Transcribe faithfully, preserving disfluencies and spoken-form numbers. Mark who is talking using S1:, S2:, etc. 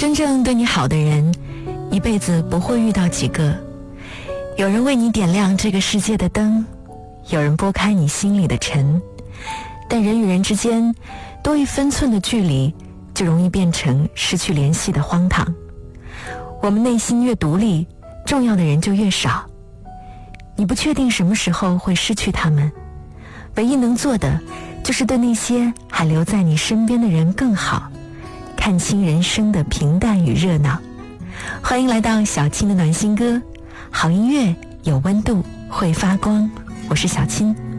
S1: 真正对你好的人，一辈子不会遇到几个。有人为你点亮这个世界的灯，有人拨开你心里的尘，但人与人之间多一分寸的距离，就容易变成失去联系的荒唐。我们内心越独立，重要的人就越少。你不确定什么时候会失去他们，唯一能做的就是对那些还留在你身边的人更好，看清人生的平淡与热闹。欢迎来到小青的暖心歌，好音乐有温度，会发光。我是小青。